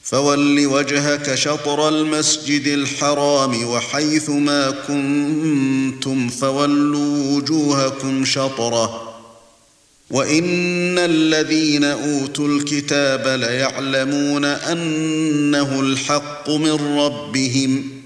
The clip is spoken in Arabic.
فول وجهك شطر المسجد الحرام وحيث ما كنتم فولوا وجوهكم شطره وإن الذين أوتوا الكتاب ليعلمون أنه الحق من ربهم